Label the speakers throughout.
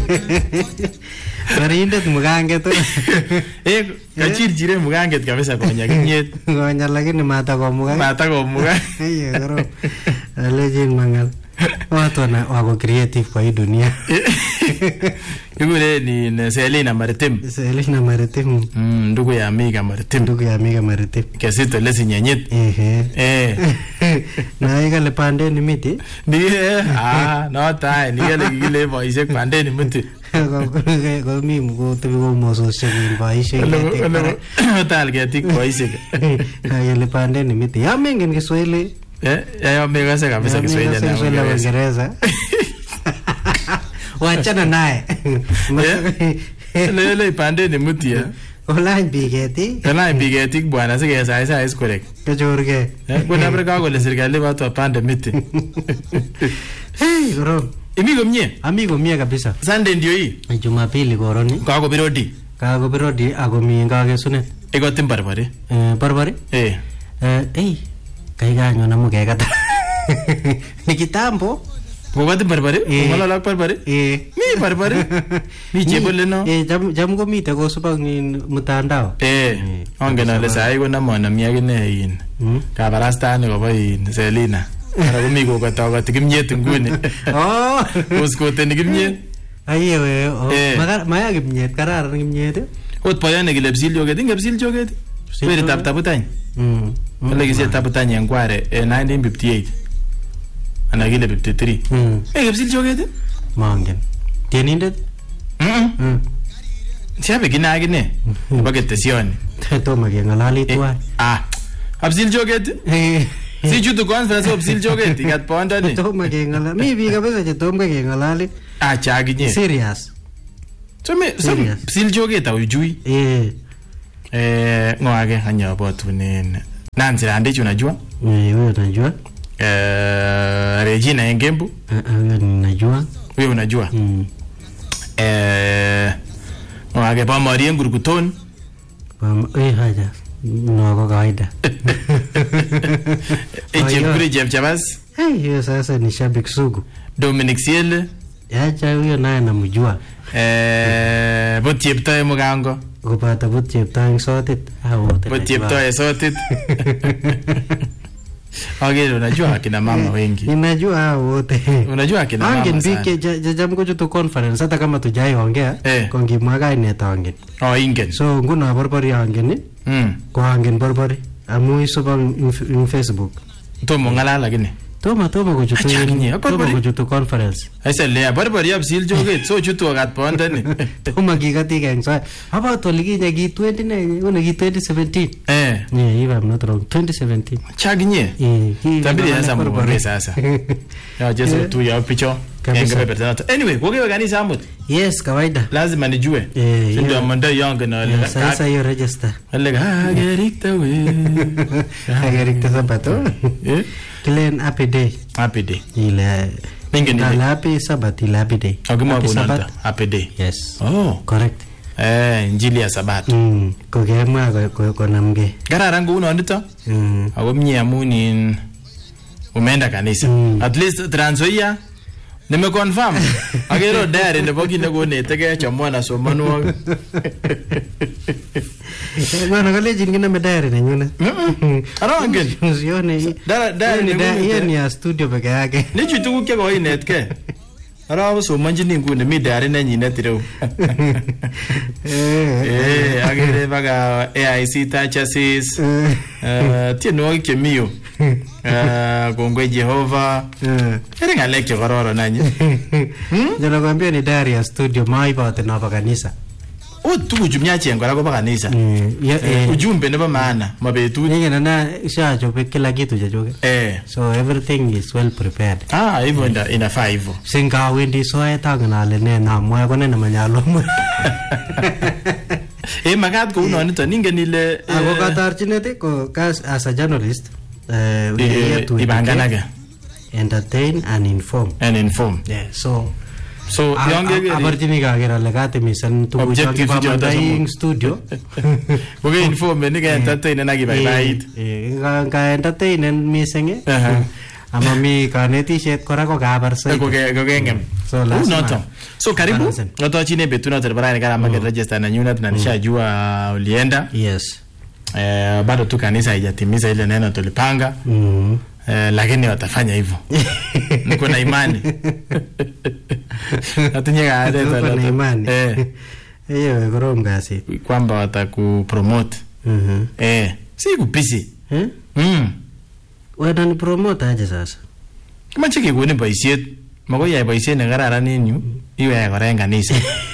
Speaker 1: Marindet muganget.
Speaker 2: Kachirchire muganget kabisa konya kimyet.
Speaker 1: Konya lakini matakomuga.
Speaker 2: Matakomuga.
Speaker 1: Koro. Alejin mangal. Watu wako creative kwa hii dunia.
Speaker 2: Yule ni Selina Maritim.
Speaker 1: Selina Maritim.
Speaker 2: Ndugu ya Amiga Maritim.
Speaker 1: Ndugu ya Amiga Maritim.
Speaker 2: Kesito lesi nyanyet.
Speaker 1: Na ikale pandeni miti.
Speaker 2: Ndiye no tai nikale kile boisek pandeni miti.
Speaker 1: Ko mi mko tebi ko mososek boisek.
Speaker 2: Tal ketik boisek.
Speaker 1: Kale pandeni miti. Ya mengen Kiswahili.
Speaker 2: Ya megase kabisa Kiswahili na
Speaker 1: Kiingereza. Wachana naye.
Speaker 2: Lele pandeni miti ya.
Speaker 1: Olany bigeti.
Speaker 2: Olany bigeti bwana sikesai iskorek.
Speaker 1: Kachorge.
Speaker 2: Kuna breka kole serikali watu wapande miti.
Speaker 1: Goro.
Speaker 2: Imi komie?
Speaker 1: Ami komie kabisa.
Speaker 2: Sunday ndio hii.
Speaker 1: Jumapili koroni.
Speaker 2: Kako birodi.
Speaker 1: Kako birodi ako mi ngakesune.
Speaker 2: Iko timbarbari.
Speaker 1: Barbari? Kaiganyo na mukekata. Ni kitambo.
Speaker 2: Wakati barbari? Umalala barbari? Mi barbari? Mi chebole no?
Speaker 1: Jam ko mite kosupa mtandao.
Speaker 2: Ongen ale sai ko namona miakine yin. Kabarastani kobo yin Selina. Ara komi kokotokoti kimyet nguni. Uskoteni kimyet.
Speaker 1: Ayewe, maya kimyet, kararan kimyet.
Speaker 2: Ot poyone kile psiljoket, inge psiljoket? Weri taptaputany. Ole kisiet taputany en Kware 1958. Ana kile 53. Psiljoket?
Speaker 1: Mangen. Tienindet?
Speaker 2: Siabe kina akine. Baketesioni.
Speaker 1: Toma kengalali tuwai.
Speaker 2: Psiljoket? Si chutu conference of Psiljoket ikat pondoni.
Speaker 1: Toma kengalali. Mi biik kabisa che toma kengalali.
Speaker 2: Chaginye.
Speaker 1: Serious.
Speaker 2: Some Psiljoket aujui. Ngo ake anyobotunen. Nancy Randich unajua?
Speaker 1: Wewe unajua?
Speaker 2: Regina Engembu?
Speaker 1: Unajua?
Speaker 2: Wewe unajua? Ngo ake Pamari Ngurkuton?
Speaker 1: Haja. No kwa kawaida.
Speaker 2: Chepkuri Chepchabas?
Speaker 1: Hiyo sasa ni shabiki sugu.
Speaker 2: Dominic Siele?
Speaker 1: Acha huyo naye namjua.
Speaker 2: Bot Cheptoe Mugango?
Speaker 1: Kupata Bot Cheptoe sotit.
Speaker 2: Bot Cheptoe sotit. Okay, unajua akina mama wengi.
Speaker 1: Ninajua hao wote.
Speaker 2: Unajua akina mama sana.
Speaker 1: Angen bike jamu kuchutu conference hata kama tujai ongea kongi mwaga ineta angen.
Speaker 2: Ingen.
Speaker 1: So nguna barbari angen ko angen barbari amu isoba in Facebook.
Speaker 2: Tomo ngalala lakini.
Speaker 1: Toma kuchutu conference.
Speaker 2: Aisa lea barbari ab Psiljoket so chutu akat pondoni.
Speaker 1: Toma kikati kengsa. Hapa tolikinya ki 2017. If I'm not wrong, 2017.
Speaker 2: Chaginye. Tabiri sasa mbona sasa. Ya jesu tu ya picho. Anyway, wewe kanisa amut.
Speaker 1: Yes, kawaida.
Speaker 2: Lazima nijue. Ndio amanda yangu na
Speaker 1: ile. Sasa hiyo register.
Speaker 2: Ile gerikta we.
Speaker 1: Gerikta sabato. Clean happy day.
Speaker 2: Happy day.
Speaker 1: Ile
Speaker 2: Ningeni.
Speaker 1: Happy Sabbath, ile happy day.
Speaker 2: Happy Sabbath. Happy day.
Speaker 1: Yes.
Speaker 2: Oh,
Speaker 1: correct.
Speaker 2: Injili ya Sabato.
Speaker 1: Kokemwa kwa namge.
Speaker 2: Kararan kuno ndito? Ako mnye amuni umeenda kanisa. At least Trans Nzoia nimeconfirm. Agero diary nebo kine konetege chamwana somanwok.
Speaker 1: Bwana college ngine me diary nenyune.
Speaker 2: Arangen.
Speaker 1: Usione. Diary ni ya studio peke yake.
Speaker 2: Ni chitu kuke ko inetke. Arawo somanjini ngune mi diary nenyinet ireu. Agere baga AIC Tachasis. Tienwogik chemiyo. Kongwe Jehova. Ere ngalek che kororon nanyi.
Speaker 1: Jana kwambia ni diary ya studio maibote na pa kanisa.
Speaker 2: Tukuchu mnyachen kora koba kanisa. Ujumbe nebo maana mabetut.
Speaker 1: Yeye na shachope kila kitu chachoke. So everything is well prepared.
Speaker 2: Hivyo inafaa hivyo.
Speaker 1: Singa wendi soet anganale ne na mwa ko ne manyalo.
Speaker 2: Makat ko uno nito ningen ile
Speaker 1: ako katarchinet ko as a journalist
Speaker 2: ibanganage
Speaker 1: entertain and inform. Yeah, so yonge abartini kagera legate misan tu objective studio
Speaker 2: oge inform ni ga entertain na gi bait
Speaker 1: ga entertain misenge Amami kanetishet kora ko kabarsa.
Speaker 2: Kokengem.
Speaker 1: So lazima.
Speaker 2: So karibu. Ngatochine betu na terbarani kama market register na nyuna tunanishajua ulienda.
Speaker 1: Yes.
Speaker 2: Bado tu kanisa haijatimiza ile neno tulipanga. Lakini watafanya hivyo. Niko na imani. Natunyenga adeta.
Speaker 1: Niko na imani. Hiyo korom kasi.
Speaker 2: Kwamba watakupromote. Si kupisi.
Speaker 1: Wewe ni promote aje sasa?
Speaker 2: Kama chiki kuone boisiet, mago ya boisiet ne kararan en yu, iwe ya kora en kanisa.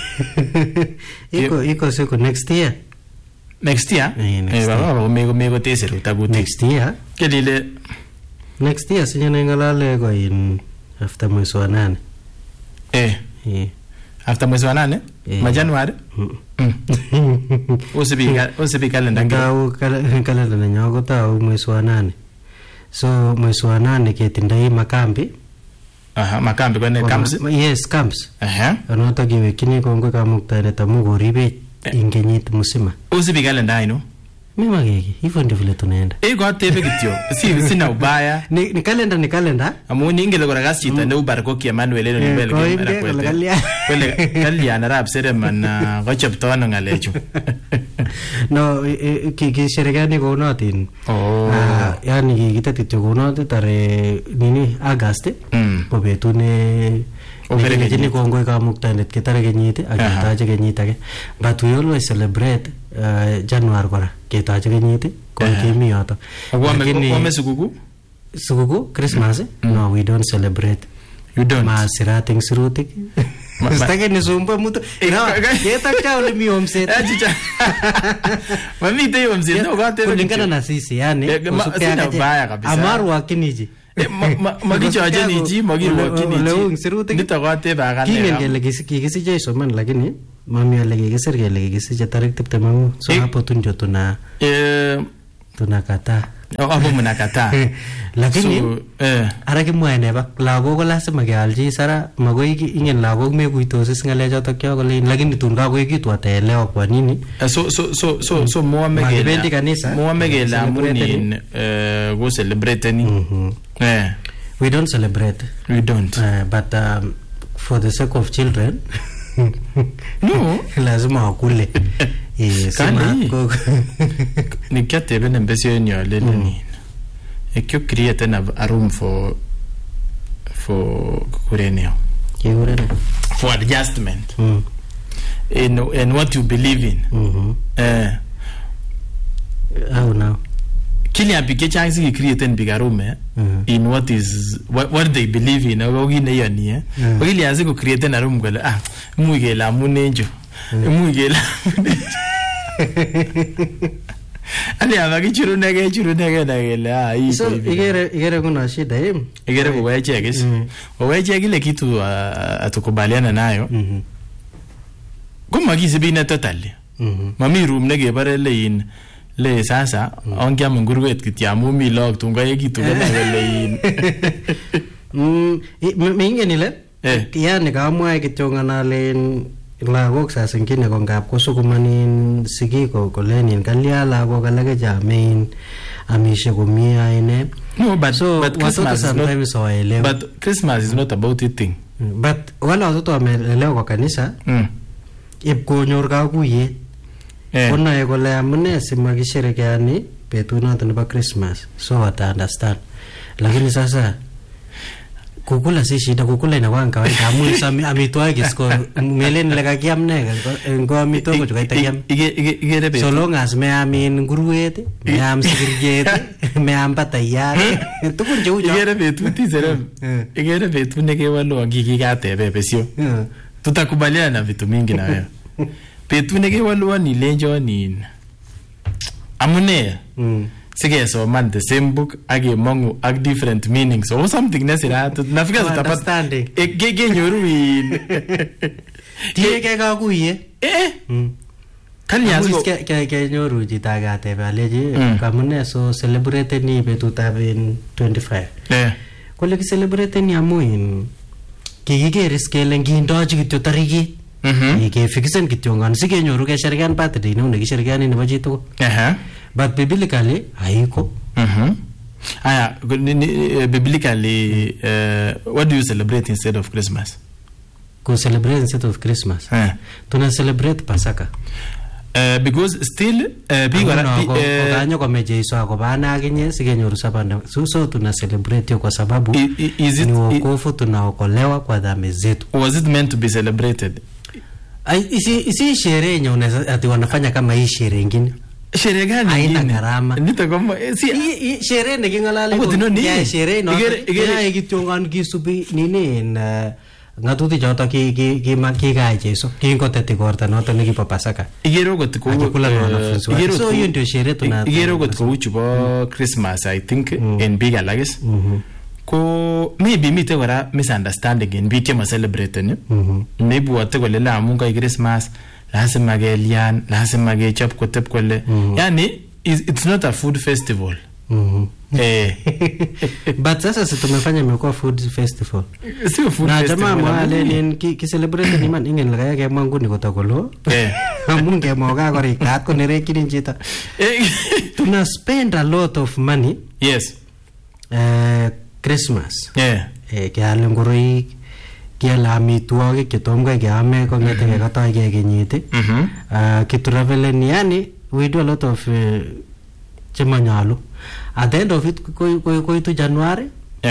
Speaker 1: Iko siku next year.
Speaker 2: Next year? Baba mego tesero tabuti.
Speaker 1: Next year?
Speaker 2: Kelile
Speaker 1: next year sinyana ngalale ko in after mwezi wa 8.
Speaker 2: After mwezi wa 8? Ma January? Usibi kalenda
Speaker 1: ngao kalenda na nyogo tao mwezi wa 8. So mwezi wa 8 ketindai makambi.
Speaker 2: Makambi kwa ne camps?
Speaker 1: Yes, camps. Anoto kiwekini kongwe kamukta tamu goribe ingenyit musima.
Speaker 2: Usibi kalenda ino?
Speaker 1: Mima gege, hivyo ndivyo vile tunaenda.
Speaker 2: Kwa tebe kityo. Sina ubaya.
Speaker 1: Ni kalenda.
Speaker 2: Amu ingele kwa gas chita ne ubarko ki Emmanuel eno ni belge era kwete. Kwele kalya arab sere man gochepto no ngalechu.
Speaker 1: No, kisherekani ko notin. Yani kitatityo ko notin tare nini August. Po betune Okere kongoi kamuktaindet ketare kenyit aketache kenyit age. But we always celebrate January kora ketache kenyit kon kemi yoto.
Speaker 2: Wame sukuku?
Speaker 1: Sukuku Christmas? No, we don't celebrate.
Speaker 2: You don't?
Speaker 1: Masirating sirutik. Stake ni sumpa muto. Yetak cha ule mi omset.
Speaker 2: Mamite yo omset.
Speaker 1: Kulingana na sisi yani.
Speaker 2: Sina ubaya kabisa.
Speaker 1: Amaru wakiniji.
Speaker 2: Magicho aje niji magirwaki niji.
Speaker 1: Leung sirutik.
Speaker 2: Nitawate bagane.
Speaker 1: Kingen kele kikisije soman lakini mami ale kikisir kele kikisije tarik 20. So hapo tu ndio tunakataa.
Speaker 2: Hapo mnakataa.
Speaker 1: Lakini araki mwaene ba lagok ko lazima kealji sara magoi ingen lagok mekuitosis ngale chotok kyo kole lakini tun kakoekitu ataelewa kwa nini.
Speaker 2: So
Speaker 1: bendi kanisa
Speaker 2: muamegela amunin go celebrate ni.
Speaker 1: We don't celebrate.
Speaker 2: We don't.
Speaker 1: But for the sake of children
Speaker 2: no
Speaker 1: lazima wakule.
Speaker 2: Ni kete bene mbesio nyole ni. You create a room for kureneo. For adjustment. In what you believe in.
Speaker 1: How now?
Speaker 2: Kili apike chance ki create en bigger room in what they believe in. Ogine yoni Ogili anze ko create na room kwele muigela munenjo. Muigela. Ali abaki churunege na gele
Speaker 1: so igere kuna shida
Speaker 2: igere kuweche kesi weche kile kitu atukubaliana nayo kuma kisibina totally mami room nege bare le sasa ongia mungurwet kityamu mi log tunga yekitu kana gele
Speaker 1: mingi nile yani kamwae kityongana len lagok sasa ngine ko ngap kosukumanin sigiko kolenin kalya lagok alake jamin amishe komia ine.
Speaker 2: No, but
Speaker 1: Christmas sometimes
Speaker 2: but Christmas is not about eating.
Speaker 1: But wala watoto wamelelewa kwa kanisa ip konyor kakuyet konae kole amune simakisherekeani betut noto nebo Christmas so wata understand. Lakini sasa kukula si shida, kukula inakuwa kawaida. Amu amitwagik isko melen le kakiam ne ngo amitwagik chukaita kiam. So long as meamin nguruet, meam sikiriet, meam patayat, tukun cheu cho.
Speaker 2: Igere betut iserem. Igere betut nekewalo kikikatebe besio. Tutakubaliana na vitu mingi na wewe. Betut nekewalo nilenjo ni amune. Sigesoman the same book agemongu ag different meanings or something nesira nafika tutapata genyoru in
Speaker 1: tieke kakuye
Speaker 2: kanyazo
Speaker 1: ke nyoru jitagate baleji kamune so celebrate ni betutab 25 kole ki celebrate ni amuin kikigere skele ngindoji kityo tarikit ke fixen kityo ngan sigenyoru ke shergan birthday ne kishergan ni nebo chito but biblically haiko
Speaker 2: Biblically, what do you celebrate instead of Christmas?
Speaker 1: Go celebrate instead of Christmas. Tuna celebrate Pasaka.
Speaker 2: Because still
Speaker 1: kanyo kwa mejeso ako bana aginye sigenyoru sabanda. So tuna celebrate kwa sababu ni wokovu tunaokolewa kwa dhambi zetu.
Speaker 2: Was it meant to be celebrated?
Speaker 1: Isi sherehe yenye ati wanafanya kama hii sherehe nyingine.
Speaker 2: Sherehe gani?
Speaker 1: Haina gharama.
Speaker 2: Nitakoma
Speaker 1: sherehe ningalale ya sherehe no. Ya kitongan kisubi nini na ngatuti jota ki ga Jesu kingo tete korta noto nikipo Pasaka.
Speaker 2: Igero got ko
Speaker 1: igero so hiyo ndio sherehe tuna
Speaker 2: igero got ko uchubo Christmas I think in big alagis. Ko maybe mite gora misunderstanding in big ma celebrate ni. Maybe wate ko lela munga Christmas lazima gelian lazima ge chop ko tep ko le. Yani it's not a food festival.
Speaker 1: But sasa tumefanya imekuwa food festival.
Speaker 2: Sio food
Speaker 1: na
Speaker 2: festival.
Speaker 1: Na jamaa mwale ni ki celebrate ni man ingen lagaya ke mangu ni kotokolo. Amunge moga kori kat ko nere kidin chita. Tuna spend a lot of money.
Speaker 2: Yes.
Speaker 1: Christmas. Kiale ngoroik, kiale amitwogik chetomkai keame kongete ketoi kenyit. Kitravelen yani we do a lot of chemanyalu. At the end of it koitu January.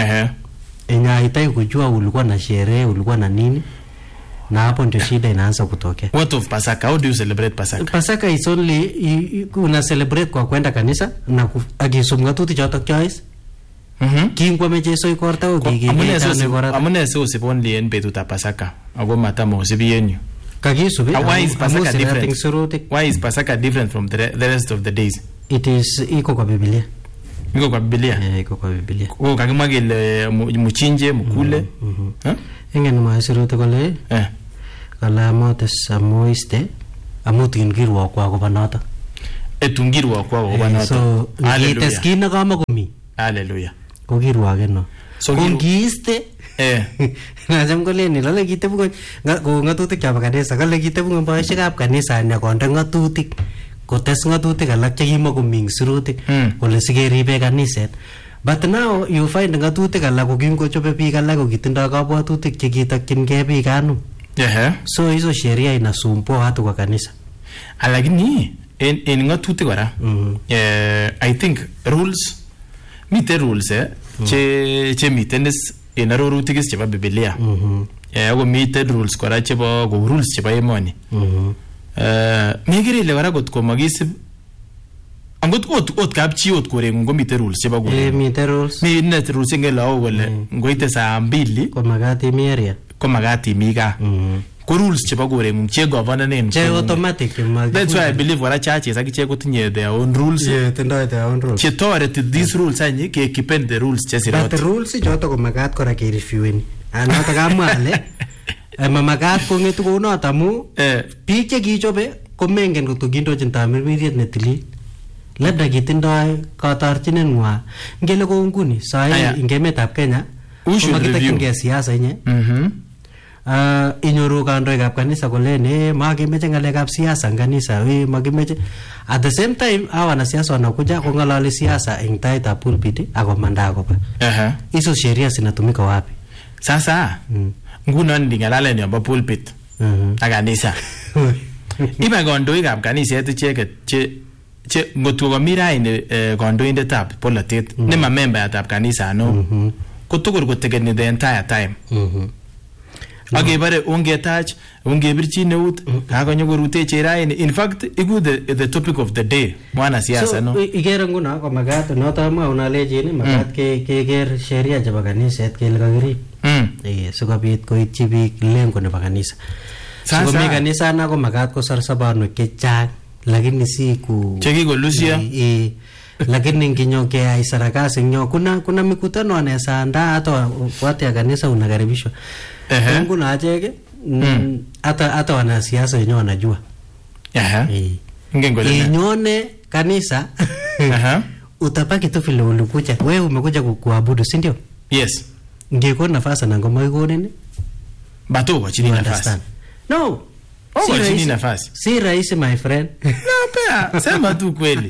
Speaker 1: Inaitai kujua ulikuwa na sherehe, ulikuwa na nini. Na hapo ndio shida inaanza kutokea.
Speaker 2: What of Pasaka? How do you celebrate Pasaka?
Speaker 1: Pasaka is only una celebrate kwa kwenda kanisa na agisumga tuti joto choice. Kingwa mejeso ikorta ogigi.
Speaker 2: Amune so only en betuta Pasaka. Ago matamo sibiyenyu.
Speaker 1: Kagisubi.
Speaker 2: Why is Pasaka different? Why is Pasaka different from the rest of the days?
Speaker 1: It is iko kwa Biblia.
Speaker 2: Iko kwa Biblia?
Speaker 1: Iko kwa Biblia.
Speaker 2: Kwa kakimagile muchinje mukule.
Speaker 1: Ingen maisirote kole. Kala motes amoiste amutungirwa kwa banata.
Speaker 2: Etungirwa kwa banata.
Speaker 1: So iteskina kama komi.
Speaker 2: Hallelujah.
Speaker 1: Kogirwa geno. So ngiste na jam kole ni lale kitebu ko ngatutik chapa kanisa kale kitebu ngboishekab kanisa ne konde ngatutik kotes ngatutik alak chekimakoming sirutik kole sikeribe kaniset. But now you find ngatutik alak ko kingochobe biik alak ko kitindoi kabwatutik chekitakyingei biik anu. So hizo sheria inasumbua watu kwa kanisa.
Speaker 2: Alakini en ngatutik kora I think rules mite rules che mitenis en arorutik chebo Biblia. Ako mite rules kora chebo go rules chebo emoni. Migiri le kora got ko magisib angot ot kapchi ot korengun ko mite rules chebo go.
Speaker 1: Mite rules.
Speaker 2: Mi net rules ngelo kole ngoite saa 2
Speaker 1: ko magati mi area.
Speaker 2: Ko magati mi ga. Ko rules chebo korengun che governen.
Speaker 1: Che automatic.
Speaker 2: That's why I believe wala churches akiche kotinye their own rules.
Speaker 1: Tindoi their own rules.
Speaker 2: Che toreti these rules anyi ke keep the rules che sirot.
Speaker 1: But the rules choto ko magat kora ke reviewin. Anata kamwale mamagat ko ngetu ko not amu biik che kichobe ko mengen ko kindochin tamirmiriet ne tilil. Labda kitindoi katorchinengwa. Ngele ko nguni sai ingemetab Kenya komakitakyingei siasa inye. Inyoru kandoikab kanisa kole makimeche ngalekab siasa eng kanisa makimeche. At the same time hawa siasa wanakuja kongalali siasa eng taitab pulpit ako manda akoba. Hizo sheria zinatumika wapi? Sasa
Speaker 2: nguno ndingalale ni amba pulpit a kanisa. Iba kandoikab kaniset icheket che ngotko kamira ine kandoindetab polatet ne ma membertab kanisa no kotokor kotegeni the entire time. Akebare ungetach ungebirchi neut kakonyo koruteche raini. In fact iku the topic of the day mwana siasa no. So
Speaker 1: igere nguno ko magat noto amwa unalejini magat keker sheria chebo kaniset kele kakirib. Sikobit koityi biik lengo nebo kanisa. Sikomi kanisa na ko magat kosor sabanwek chechang lakini siku
Speaker 2: chekikolusia.
Speaker 1: Lakini nginyo keyai sarakasi nyo kuna mikutano anayesaandaa hata watu ya kanisa unakaribishwa. Kuna acheke hata wanasiasa wenyewe wanajua. Inyone kanisa utapaki tu vile ulikuja. Wewe umekuja kuabudu, si ndio?
Speaker 2: Yes.
Speaker 1: Ngeko nafasi na ngoma iko nini?
Speaker 2: Bato kwa chini nafasi.
Speaker 1: No.
Speaker 2: Kwa chini nafasi.
Speaker 1: Si rahisi my friend.
Speaker 2: No, pea, sema tu kweli.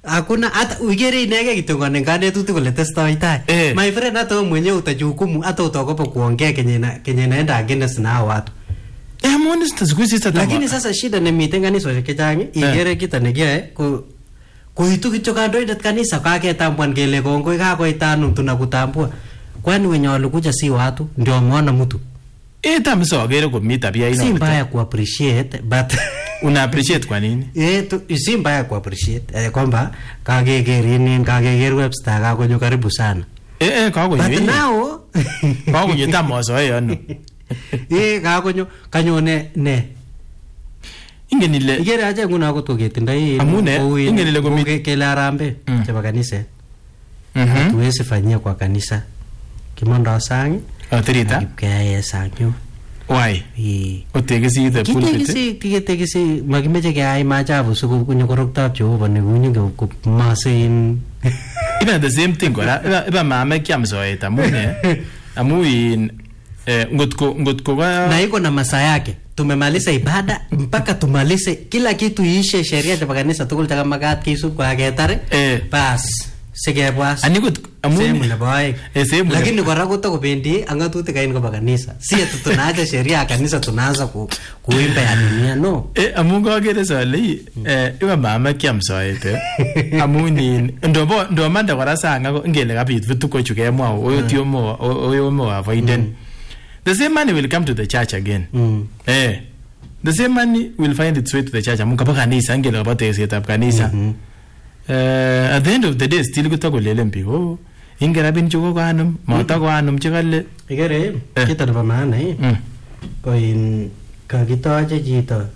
Speaker 1: hakuna hata uigere inege kitongone kanetutik kole testoi tai. My friend, hata wewe mwenyewe utajukumu, hata utaogopa kuongea kenye naenda against na hao watu.
Speaker 2: Monster siku hizi tata.
Speaker 1: Lakini sasa shida ni miten kanisa kechang igere kita negiae kuitu kityo kandoindet kanisa kaketambuan kele kongoi kakoitanum tunakutambua. Kwani wenyolu kuja si watu ndio muona mtu.
Speaker 2: Tamso agere komi tabia ino.
Speaker 1: Si mbaya ku appreciate but
Speaker 2: una appreciate kwa nini?
Speaker 1: Si mbaya ku appreciate kwamba kageger Webster kakonyo karibu sana.
Speaker 2: Kakonyo.
Speaker 1: But now
Speaker 2: kakonyo tamoso yono.
Speaker 1: Kakonyo kanyone ne.
Speaker 2: Ingen ile
Speaker 1: igere aje nguna ko toketindoi
Speaker 2: ingen ile komi
Speaker 1: kele arambe chebo kanisa. Tuwezi fanyia kwa kanisa. Kimondo sang
Speaker 2: atirita
Speaker 1: kaya sangyo.
Speaker 2: Why? Otegesi the pulpit.
Speaker 1: Tegesi magimeje kaya machabu suku kunyo koroktab Jehova ne kunyo ko masin.
Speaker 2: Even the same thing iba mama kiamzoet amuin ngotko
Speaker 1: na iko na masaa yake. Tumemaliza ibada mpaka tumalize kila kitu iishe, sheria za kanisa tukul taka magat kisub kwa getare bas sikebwas
Speaker 2: anikut
Speaker 1: amun na boy lakini kora kutokobendi angatutik kain kwa kanisa si tunaje sheria ya kanisa tunaanza kuimba ya dunia no
Speaker 2: amun kagere sale iba mama kiamsoete amun ndo manda kora sanga ngele kapit vitu ko chukemwa oyomo avoiden. The same money will come to the church again. The same money will find its way to the church. Amunga pa kanisa ngelo pa tesetab kanisa. At the end of the day still kutakolele mpiko. Ingera bin chuko kanum, mata ko anum chikale.
Speaker 1: Igere kita na maana ko in kagitoaje jito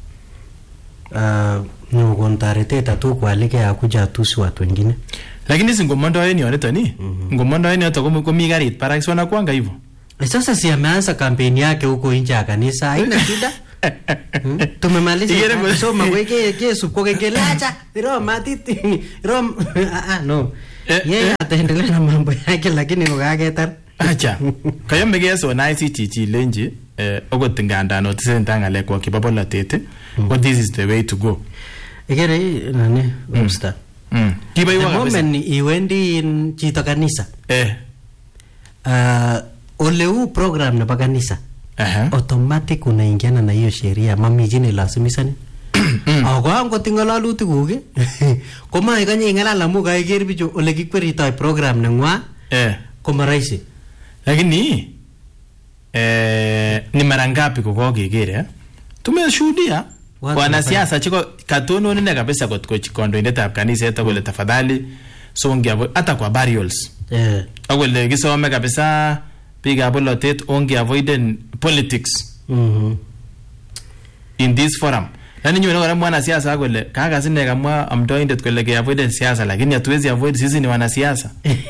Speaker 1: no kontarete tatu kwalike akuja tusu watu wengine.
Speaker 2: Lakini singomondo yeni onetani. Ngomondo yeni atakomo komi garit para sona kwanga hivyo.
Speaker 1: Sasa si ameanza kampeni yake huko nje ya kanisa, haina shida. Tumemaliza kusoma kweke Yesu kwa kelacha Roma titi Roma no. Yeye ataendelea na mambo yake lakini ngokagetar.
Speaker 2: Acha. Kayo megeso na ICT lenje ogot nganda no tisenta ngale kwa kibabolatet. But this is the way to go.
Speaker 1: Igere nani Webster.
Speaker 2: Kiba iwa
Speaker 1: moment iwendi in chito kanisa. Ole huu program na kanisa automatic unaingiana na hiyo sheria mami jini lazimisani. Ako tingalalutik kuke koma ikanye ngalala mu kaiger bicho ole kikweritoi program nengwa koma rahisi.
Speaker 2: Lakini ni mara ngapi kokokegere tumeshuhudia wanasiasa chiko katono nene kabisa kwa kondoindetab kanisa yetu kule tafadhali songia hata kwa burials awele kisome kabisa piga bolotet onge avoiding politics in this forum. Yani nyume na mwana siasa kule kaka sine kama amdoindet kule ke avoid siasa lakini hatuwezi avoid sisi ni wana siasa.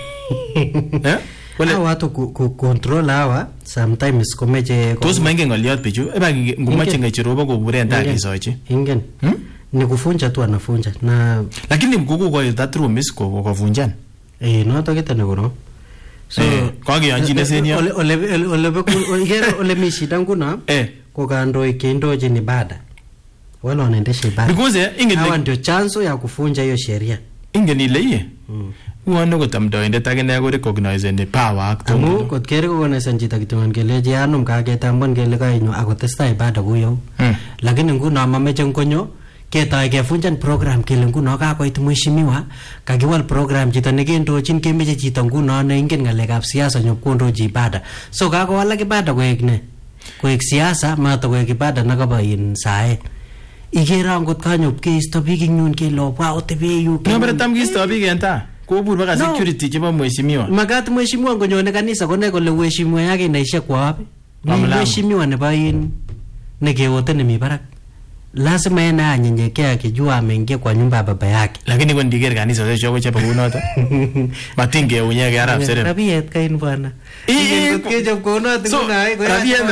Speaker 1: Wale watu control hawa sometimes komeje
Speaker 2: tusi mange ngoliot pichu eba ngumache ngechiroba kubure ndaki sochi
Speaker 1: ingen ni kufunja tu anafunja na
Speaker 2: lakini mkuku kwa that room is kuvunjana
Speaker 1: no to kita negoro so
Speaker 2: kwagi anjine senia
Speaker 1: ole mishida nguna kwa kando ikindoje ni bada wala wanaendesha ibada
Speaker 2: because
Speaker 1: hawa ndio chanzo ya kufunja hiyo sheria
Speaker 2: ingenile uone kutamdoindet akine ko recognize the power act
Speaker 1: amu kot kere ko na sanjita kitongan kele je anum ka ketambon kele kainyo akotesta ibada kuyo lakini nguno mameche ngonyo ketoy kefunjan program kele nguno kakoit mheshimiwa kakiwal program chito nekendochin kemeche chito nguno ne ingen ngalekab siasa nyokondoji ibada so kakowalak ibada koek siasa mato koek ibada nakaboin saet igera ngot kanyop keisto biik inyun kele obwa otebe yu
Speaker 2: nombre tam kisto biik enta kobur baka security chebo mheshimiwa
Speaker 1: magat mheshimiwa ngonyone kanisa kone kole mheshimiwa yake naisha kwa wapi mheshimiwa nebo in nekewote nemi barak lazima ena anyenyekea akijua ameingia kwa nyumba ya baba yake
Speaker 2: lakini kwa ndiger kanisa sio choko chapa kunoto matinge unyeke arab serem
Speaker 1: rabiet kain bwana keje kunoto kuna ai
Speaker 2: rabiet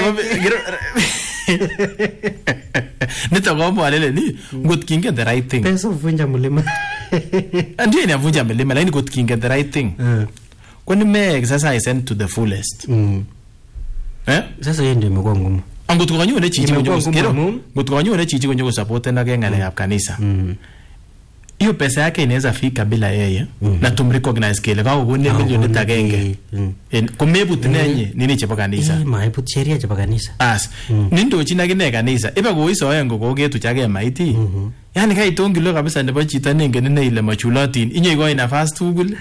Speaker 2: nito gomo alele ni ngot kinge the right thing
Speaker 1: pesa vunja mlima
Speaker 2: ndio ni avunja mlima lakini ngot kinge the right thing kwani me exercise to the fullest
Speaker 1: sasa yeye ndio imekuwa ngumu
Speaker 2: angot ko nyone chichi konyo kusikero ngot ko nyone chichi konyo support na ke ngale ya kanisa hiyo pesa yake inaweza fika bila yeye na tumrecognize kile kwa kune milioni tagenge kumebut nenye nini chapa kanisa
Speaker 1: maibut sheria chapa kanisa
Speaker 2: as nindo china kine kanisa iba koiso yango kogetu chake maiti yani kai tongilo kabisa nebo chita ningen ne ile machulatin inye go ina fast tugul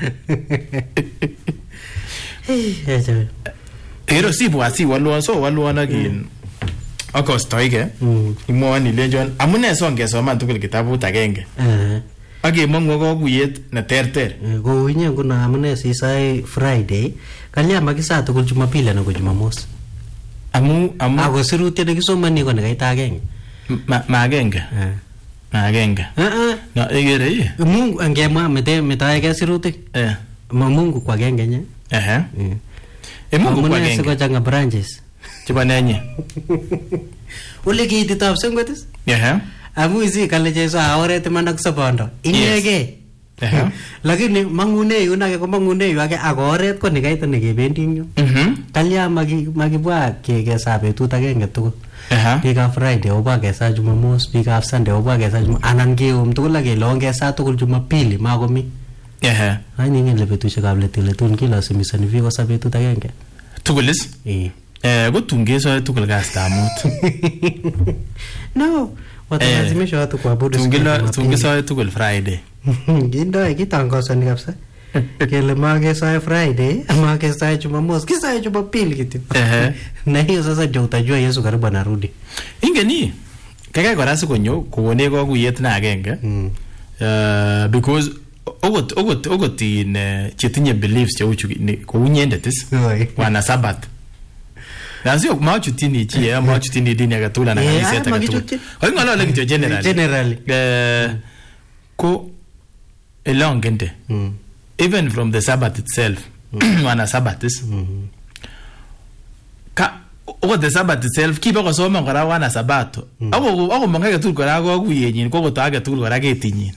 Speaker 2: ero sibwasi walwana kin akostoike imwani lenjon amune songesoman tugul kitabut agenge akemong'u kokuyet ne terter
Speaker 1: kou inye nguno amune sisai Friday kalya makisa tugul Jumapili anan ko Jumamos
Speaker 2: amu
Speaker 1: ako sirutiet nekisomani ko nekait agenge
Speaker 2: maagenge no igere
Speaker 1: Mungu angemwa metaike sirutik Mungu kwa agenge nye
Speaker 2: Mungu kwa agenge
Speaker 1: siko changa branches
Speaker 2: chebo nenye
Speaker 1: ole kiititab sengotis amu isi kale Jesu aoret manak sabondo inyege lakini mangune yu nake ko mangune yu ake ak oret ko nekait nekebendi yu kalya makibwa kekesa betut agenge tugul biikab Friday obwa kesa Jumamos biikab Sunday obwa kesa anan keum tugul ak kele ongesa tugul Jumapili makomi ani ngele betusiekab letun kilasimisani biik kosa betut agenge
Speaker 2: tugulis ko tungeso tugul kastab mut
Speaker 1: no watalazimisha watu kuabudu
Speaker 2: tungeso tugul Friday
Speaker 1: ngindo kitangosani kabisa kele magesae Friday ama gesae Jumamos gesae Jumapili kitu na hiyo sasa ndio utajua Yesu karibu anarudi
Speaker 2: ingeni kaka kora sikonyo kokone kokuyet na agenge because ogot in chetinye beliefs cheuchu ko unyendetis wana sabat lazio machutini chi machutini dini agatula na kanisa agatula kwa hiyo ngalo kityo generally ko elongende even from the Sabbath itself wana Sabbathis ka ogot the Sabbath itself kiba ko soma ngara wana sabato ako mangake tul kora ko kuyenyin ko gotage tul kora ketinyin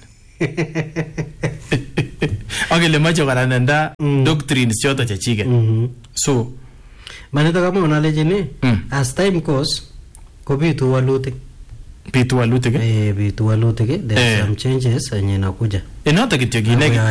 Speaker 2: agele macho kora nenda doctrines choto chachige so
Speaker 1: manito kama unalejeni as time goes ko bitu walutik
Speaker 2: bitu walutik
Speaker 1: there are some changes yenye nakuja
Speaker 2: enoto kityo kine